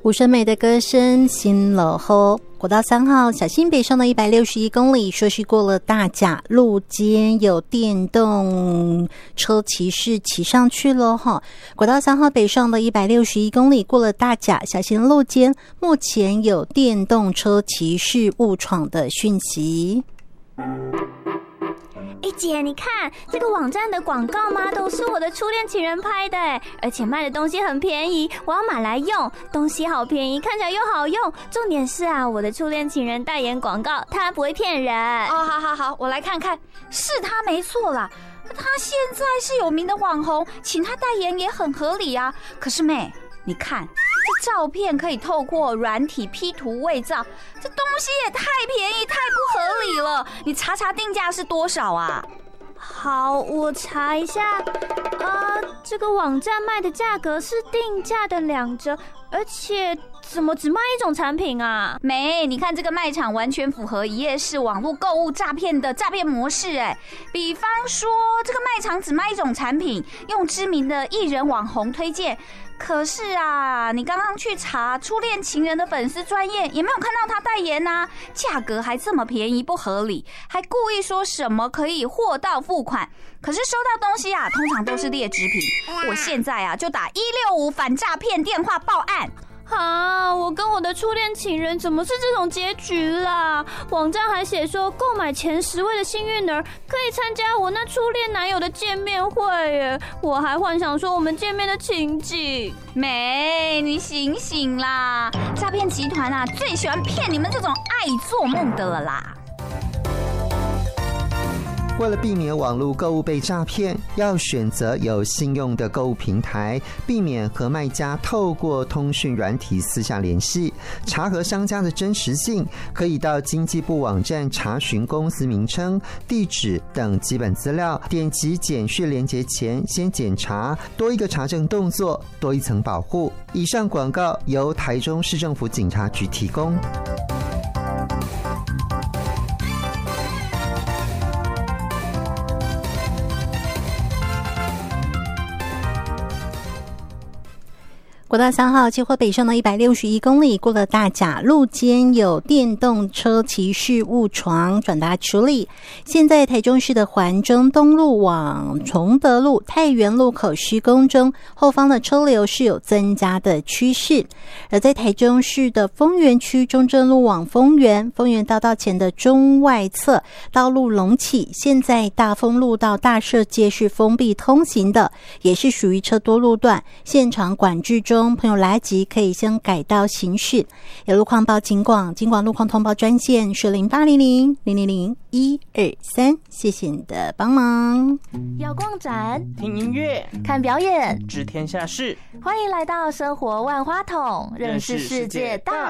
吴声美的歌声，新楼后。国道3号小心北上的161公里，说是过了大甲路肩，有电动车骑士骑上去了哈。国道3号北上的161公里，过了大甲，小心路肩，目前有电动车骑士误闯的讯息。 姐，你看这个网站的广告吗？都是我的初恋情人拍的，而且卖的东西很便宜，我要买来用。东西好便宜，看起来又好用，重点是啊，我的初恋情人代言广告，他不会骗人。 哦，好，我来看看，是他没错啦。他现在是有名的网红，请他代言也很合理啊。可是妹，你看这照片可以透过软体 P 图伪造，这东西也太便宜太不合理了。你查定价是多少啊？ 好，我查一下。这个网站卖的价格是定价的2折，而且怎么只卖一种产品啊？ 没，你看这个卖场完全符合一页式网络购物诈骗的诈骗模式比方说，这个卖场只卖一种产品，用知名的艺人网红推荐。可是啊，你刚刚去查初恋情人的粉丝专页，也没有看到他代言啊，价格还这么便宜不合理，还故意说什么可以货到付款。可是收到东西啊，通常都是劣质品。我现在啊就打165反诈骗电话报案。 我跟我的初恋情人怎么是这种结局啦？网站还写说购买前10位的幸运儿可以参加我那初恋男友的见面会耶，我还幻想说我们见面的情景。 妹，你醒醒啦！诈骗集团啊最喜欢骗你们这种爱做梦的了啦。 为了避免网络购物被诈骗，要选择有信用的购物平台，避免和卖家透过通讯软体私下联系。查核商家的真实性，可以到经济部网站查询公司名称、地址等基本资料，点击简讯连结前先检查，多一个查证动作，多一层保护。以上广告由台中市政府警察局提供。 国道3号接获北上的161公里，过了大甲路肩，有电动车骑士误闯，转达处理。现在台中市的环中东路往崇德路、太原路口施工中，后方的车流是有增加的趋势。而在台中市的丰原区中正路往丰原大道前的中外侧道路隆起，现在大丰路到大社街是封闭通行的，也是属于车多路段，现场管制中。朋友来及可以先改道行驶。有路况报警广路况通报专线是0800-000-123，谢谢你的帮忙。 要逛展、 听音乐、 看表演、 知天下事， 欢迎来到生活万花筒，认识世界大